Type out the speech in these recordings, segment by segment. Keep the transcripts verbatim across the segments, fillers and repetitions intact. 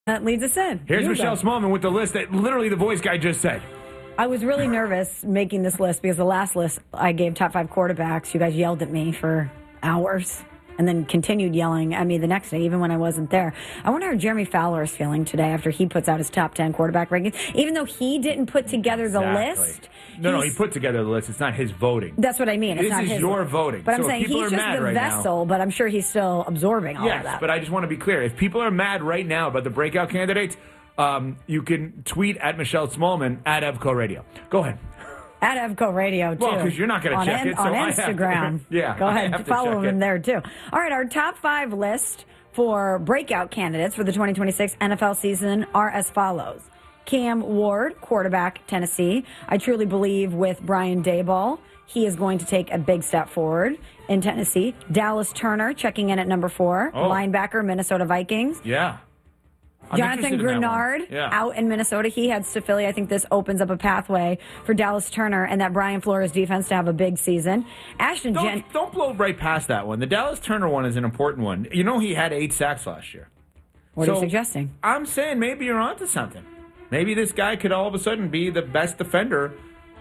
That leads us in. Here's You Michelle go. Smallman with the list that literally the voice guy just said. I was really nervous making this list because the last list I gave top five quarterbacks. You guys yelled at me for hours and then continued yelling at me the next day, even when I wasn't there. I wonder how Jeremy Fowler is feeling today after he puts out his top ten quarterback rankings. Even though he didn't put together the Exactly. list. No, no, he put together the list. It's not his voting. That's what I mean. It's This not is his your list. voting. But I'm So if saying people he's are just mad the right now- vessel, but I'm sure he's still absorbing all of Yes, that. but I just want to be clear. If people are mad right now about the breakout candidates, um, you can tweet at Michelle Smallman at Evco Radio. Go ahead. At Evco Radio, too. Well, 'cause you're not gonna On check in- it, so on I have to- Instagram. Yeah, Go I ahead. have to Follow check him it. there, too. All right, our top five list for breakout candidates for the twenty twenty-six N F L season are as follows. Cam Ward, quarterback, Tennessee. I truly believe with Brian Daboll, he is going to take a big step forward in Tennessee. Dallas Turner checking in at number four. Oh. Linebacker, Minnesota Vikings. Yeah. I'm Jonathan interested in that one. Grenard Yeah. out in Minnesota. He heads to Philly. I think this opens up a pathway for Dallas Turner and that Brian Flores defense to have a big season. Ashton Don't, Jen. don't blow right past that one. The Dallas Turner one is an important one. You know he had eight sacks last year. What are you So, suggesting? I'm saying maybe you're onto something. Maybe this guy could all of a sudden be the best defender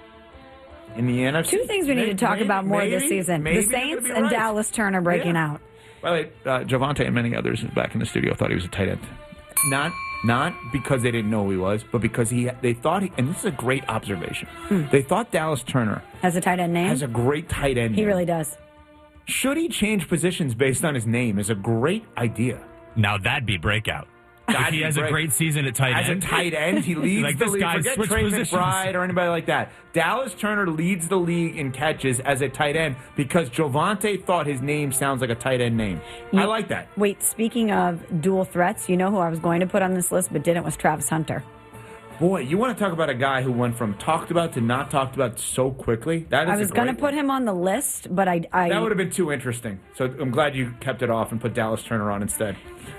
in the N F C. Two things we need Maybe- to talk about more maybe, this season. maybe The you're gonna Saints be and right. Dallas Turner breaking Yeah. out. By the way, uh, Javante and many others back in the studio thought he was a tight end. Not not because they didn't know who he was, but because he they thought he, and this is a great observation. They thought Dallas Turner Has a tight end name? has a great tight end. he name. really does. Should he change positions based on his name is a great idea. Now that'd be breakout. If That'd he be has great. a great season at tight As end. a tight end, he leads Like, the this league. guy Forget switched Trey positions. McBride or anybody like that. Dallas Turner leads the league in catches as a tight end because Javante thought his name sounds like a tight end name. I like that. Wait, speaking of dual threats, you know who I was going to put on this list but didn't was Travis Hunter. Boy, you want to talk about a guy who went from talked about to not talked about so quickly? That is I was going to put him on the list, but I. I That would have been too interesting. So I'm glad you kept it off and put Dallas Turner on instead.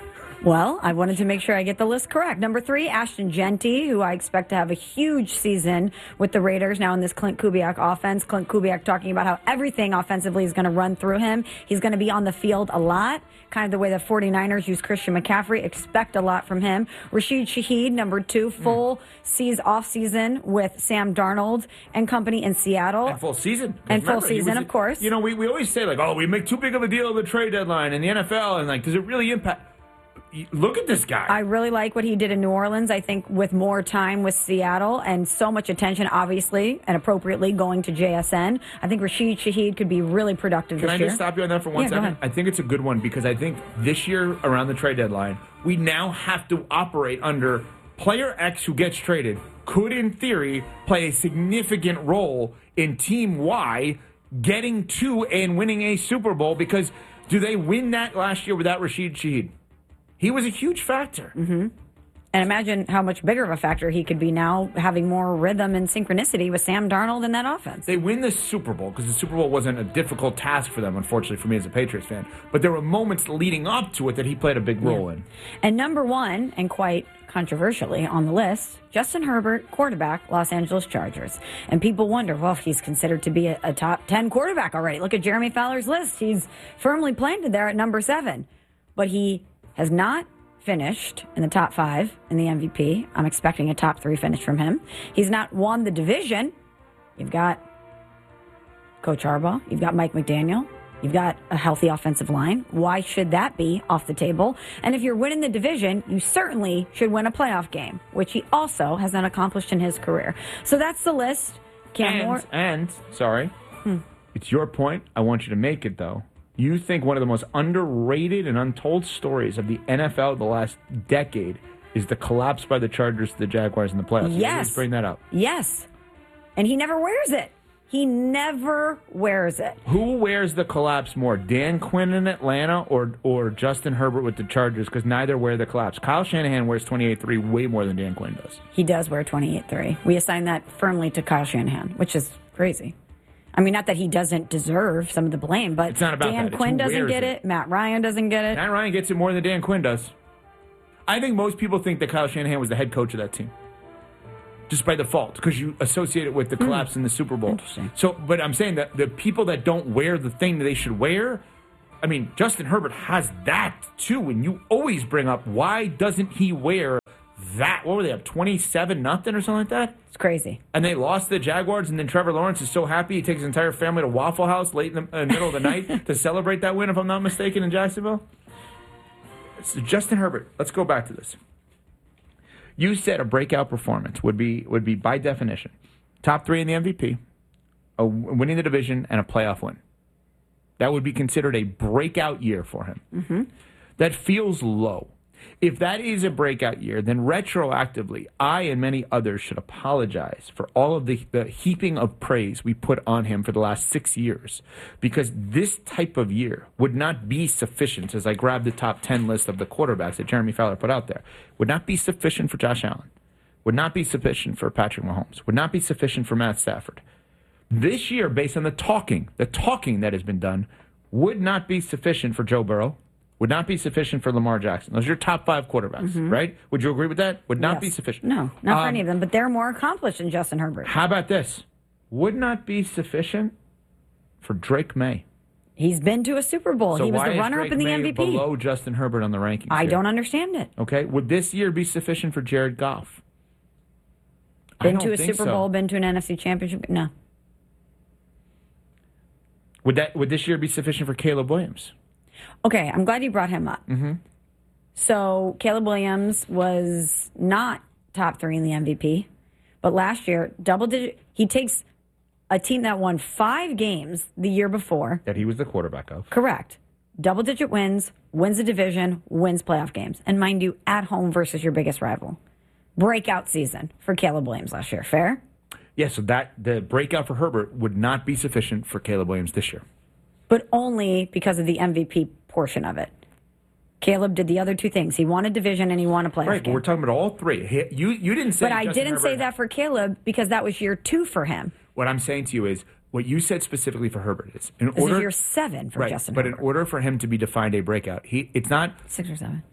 Well, I wanted to make sure I get the list correct. Number three, Ashton Genty, who I expect to have a huge season with the Raiders now in this Clint Kubiak offense. Clint Kubiak talking about how everything offensively is going to run through him. He's going to be on the field a lot, kind of the way the 49ers use Christian McCaffrey. Expect a lot from him. Rashid Shaheed, number two, full Mm. seas off season with Sam Darnold and company in Seattle. And full season. 'Cause And full remember, he season, was- of course. You know, we, we always say, like, oh, we make too big of a deal of the trade deadline in the N F L. And, like, does it really impact? Look at this guy. I really like what he did in New Orleans. I think with more time with Seattle and so much attention, obviously, and appropriately going to J S N, I think Rashid Shaheed could be really productive Can this I year. just stop you on that for one Yeah, go second? ahead. I think it's a good one because I think this year around the trade deadline, we now have to operate under player X who gets traded could, in theory, play a significant role in Team Y getting to and winning a Super Bowl because do they win that last year without Rashid Shaheed? He was a huge factor. Mm-hmm. And imagine how much bigger of a factor he could be now, having more rhythm and synchronicity with Sam Darnold in that offense. They win the Super Bowl because the Super Bowl wasn't a difficult task for them, unfortunately, for me as a Patriots fan. But there were moments leading up to it that he played a big role in. And number one, and quite controversially on the list, Justin Herbert, quarterback, Los Angeles Chargers. And people wonder, well, if he's considered to be a, a top ten quarterback already. Look at Jeremy Fowler's list. He's firmly planted there at number seven. But he has not finished in the top five in the M V P. I'm expecting a top three finish from him. He's not won the division. You've got Coach Harbaugh. You've got Mike McDaniel. You've got a healthy offensive line. Why should that be off the table? And if you're winning the division, you certainly should win a playoff game, which he also has not accomplished in his career. So that's the list. Cam and, Moore. and, sorry, Hmm. it's your point. I want you to make it, though. You think one of the most underrated and untold stories of the N F L the last decade is the collapse by the Chargers to the Jaguars in the playoffs. You Yes. just bring that up. Yes. And he never wears it. He never wears it. Who wears the collapse more, Dan Quinn in Atlanta or or Justin Herbert with the Chargers? Because neither wear the collapse. Kyle Shanahan wears twenty-eight three way more than Dan Quinn does. He does wear twenty-eight three. We assign that firmly to Kyle Shanahan, which is crazy. I mean, not that he doesn't deserve some of the blame, but It's not about Dan that. It's Quinn who doesn't wears get it. it. Matt Ryan doesn't get it. Matt Ryan gets it more than Dan Quinn does. I think most people think that Kyle Shanahan was the head coach of that team. Just by default, because you associate it with the collapse in the Super Bowl. Interesting. So, but I'm saying that the people that don't wear the thing that they should wear I mean, Justin Herbert has that too, and you always bring up why doesn't he wear that? What were they up twenty-seven nothing or something like that? It's crazy. And they lost the Jaguars, and then Trevor Lawrence is so happy he takes his entire family to Waffle House late in the uh, middle of the night to celebrate that win, if I'm not mistaken, in Jacksonville. So Justin Herbert, let's go back to this. You said a breakout performance would be would be by definition top three in the M V P, a winning the division, and a playoff win. That would be considered a breakout year for him. Mm-hmm. That feels low. If that is a breakout year, then retroactively, I and many others should apologize for all of the, the heaping of praise we put on him for the last six years. Because this type of year would not be sufficient, as I grab the top ten list of the quarterbacks that Jeremy Fowler put out there, would not be sufficient for Josh Allen, would not be sufficient for Patrick Mahomes, would not be sufficient for Matt Stafford. This year, based on the talking, the talking that has been done, would not be sufficient for Joe Burrow, would not be sufficient for Lamar Jackson. Those are your top five quarterbacks, mm-hmm. right? Would you agree with that? Would not yes. be sufficient. No, not for um, any of them, but they're more accomplished than Justin Herbert. How about this? Would not be sufficient for Drake May. He's been to a Super Bowl. So he was why the runner-up is in the Drake M V P. May below Justin Herbert on the rankings? I here? don't understand it. Okay. Would this year be sufficient for Jared Goff? Been I to a think Super so. Bowl, been to an N F C Championship? No. Would that would this year be sufficient for Caleb Williams? Okay, I'm glad you brought him up. Mm-hmm. So Caleb Williams was not top three in the M V P, but last year, double digit. He takes a team that won five games the year before. That he was the quarterback of. Correct. Double digit wins, wins the division, wins playoff games. And mind you, at home versus your biggest rival. Breakout season for Caleb Williams last year. Fair? Yeah, so that the breakout for Herbert would not be sufficient for Caleb Williams this year. But only because of the M V P portion of it. Caleb did the other two things. He won a division and he won a playoff Right, game. but we're talking about all three. He, you you didn't say But I Justin didn't Herbert. say that for Caleb because that was year two for him. What I'm saying to you is what you said specifically for Herbert is in This order is year seven for right, Justin but Herbert. in order for him to be defined a breakout, he it's not Six or seven.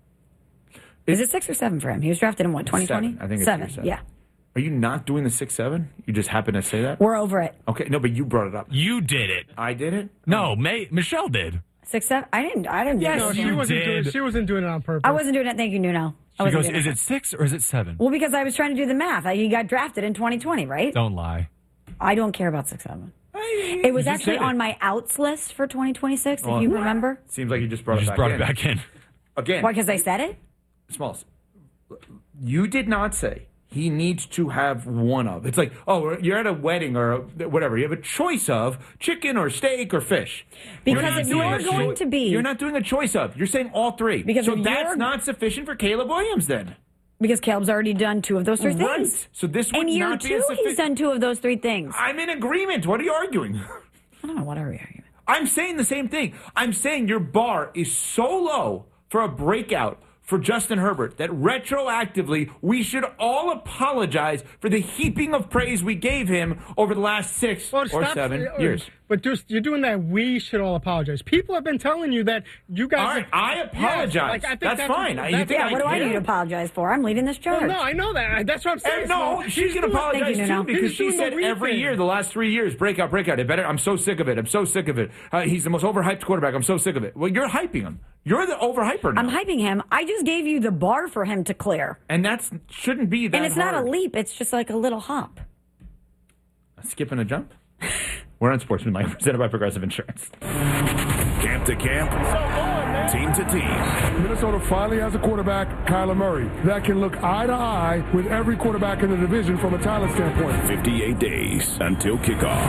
Is it six or seven for him? He was drafted in what, twenty twenty? seven. I think it's seven. year seven. Yeah. Are you not doing the six seven? You just happen to say that? We're over it. Okay, no, but you brought it up. You did it. I did it? No, May, Michelle did. Six, seven? I didn't, I didn't Yes, do No, it. she you wasn't doing. did. She wasn't doing it on purpose. I wasn't doing it. Thank you, Nuno. I She wasn't goes, doing is it. it six or is it seven? Well, because I was trying to do the math. I, he got drafted in twenty twenty, right? Don't lie. I don't care about six seven. It was You actually said it. on my outs list for twenty twenty-six, if Well, you remember. Seems like you just brought You it just back brought in. it back in. Again, Why, because I said it? Smalls, you did not say he needs to have one of. It's like, oh, you're at a wedding or a, whatever. You have a choice of chicken or steak or fish. Because You're not if doing you're a going choi- to be- You're not doing a choice of. You're saying all three. Because so if that's you're- not sufficient for Caleb Williams then. Because Caleb's already done two of those three Right. things. So this would In year not be two, a suffi- he's done two of those three things. I'm in agreement. What are you arguing? I don't know, what are we arguing? I'm saying the same thing. I'm saying your bar is so low for a breakout for Justin Herbert that retroactively we should all apologize for the heaping of praise we gave him over the last six Well, or stop- seven uh, years. But just, you're doing that. We should all apologize. People have been telling you that you guys. All right, I apologize. Yes, like, I think that's, that's fine. I- you that's- think Yeah, I what do I care? need to apologize for? I'm leading this charge. Well, no, I know that. That's what I'm saying. And no, Small. she's He's going to doing- apologize Thank you, too Nuno. because He's she doing the said we every thing. year, the last three years, breakout, breakout. It better. I'm so sick of it. I'm so sick of it. Uh, he's the most overhyped quarterback. I'm so sick of it. Well, you're hyping him. You're the overhyper now. I'm hyping him. I just gave you the bar for him to clear. and that's shouldn't be that And it's not a hard. leap, it's just like a little hop. Skip and a jump? We're on Sportsmanlike, presented by Progressive Insurance. Camp to camp, team to team. Minnesota finally has a quarterback, Kyler Murray, that can look eye to eye with every quarterback in the division from a talent standpoint. fifty-eight days until kickoff.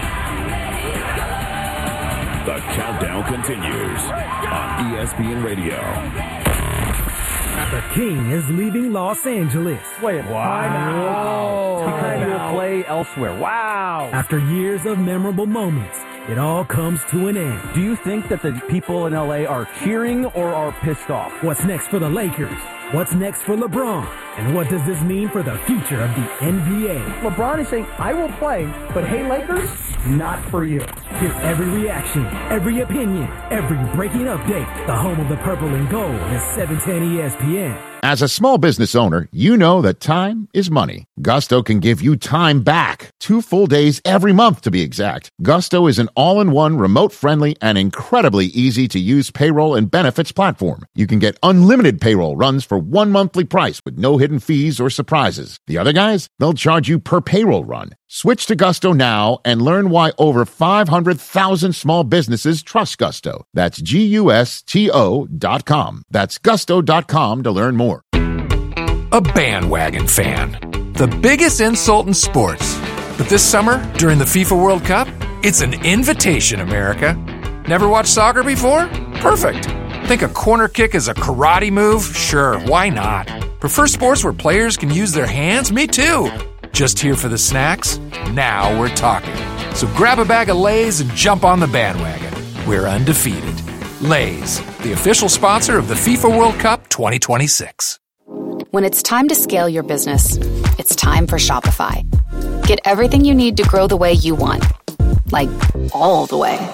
The countdown continues on E S P N Radio. The King is leaving Los Angeles. Wait, wow. Because he will play elsewhere. Wow. After years of memorable moments, it all comes to an end. Do you think that the people in L A are cheering or are pissed off? What's next for the Lakers? What's next for LeBron? And what does this mean for the future of the N B A? LeBron is saying, I will play, but hey, Lakers, not for you. Hear every reaction, every opinion, every breaking update. The home of the purple and gold is seven ten E S P N. As a small business owner, you know that time is money. Gusto can give you time back. Two full days every month, to be exact. Gusto is an all-in-one, remote-friendly, and incredibly easy-to-use payroll and benefits platform. You can get unlimited payroll runs for one monthly price with no hidden fees or surprises. The other guys, they'll charge you per payroll run. Switch to Gusto now and learn why over five hundred thousand small businesses trust Gusto. That's G U S T O dot com. That's gusto dot com to learn more. A bandwagon fan. The biggest insult in sports. But this summer, during the FIFA World Cup, it's an invitation, America. Never watched soccer before? Perfect. Think a corner kick is a karate move? Sure, why not? Prefer sports where players can use their hands? Me too. Just here for the snacks? Now we're talking. So grab a bag of Lay's and jump on the bandwagon. We're undefeated. Lay's, the official sponsor of the FIFA World Cup twenty twenty-six. When it's time to scale your business, it's time for Shopify. Get everything you need to grow the way you want. Like, all the way.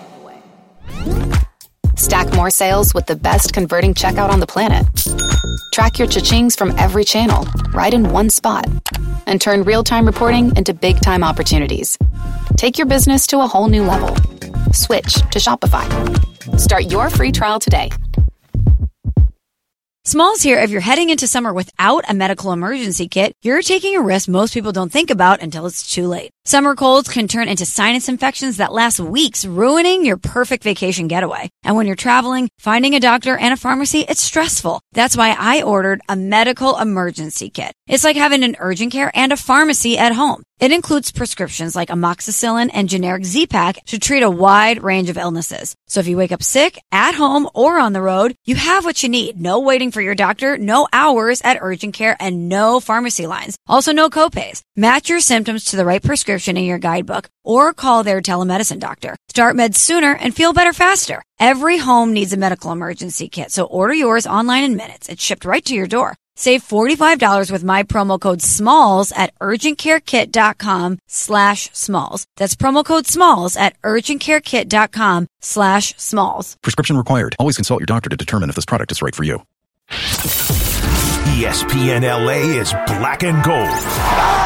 Stack more sales with the best converting checkout on the planet. Track your cha-chings from every channel, right in one spot. And turn real-time reporting into big-time opportunities. Take your business to a whole new level. Switch to Shopify. Start your free trial today. Smalls here. If you're heading into summer without a medical emergency kit, you're taking a risk most people don't think about until it's too late. Summer colds can turn into sinus infections that last weeks, ruining your perfect vacation getaway. And when you're traveling, finding a doctor and a pharmacy, it's stressful. That's why I ordered a medical emergency kit. It's like having an urgent care and a pharmacy at home. It includes prescriptions like amoxicillin and generic Z-Pak to treat a wide range of illnesses. So if you wake up sick, at home, or on the road, you have what you need. No waiting for your doctor, no hours at urgent care, and no pharmacy lines. Also, no copays. Match your symptoms to the right prescription in your guidebook or call their telemedicine doctor. Start meds sooner and feel better faster. Every home needs a medical emergency kit, so order yours online in minutes. It's shipped right to your door. Save forty-five dollars with my promo code SMALLS at urgentcarekit.com slash smalls. That's promo code SMALLS at urgentcarekit.com slash smalls. Prescription required. Always consult your doctor to determine if this product is right for you. E S P N L A is black and gold.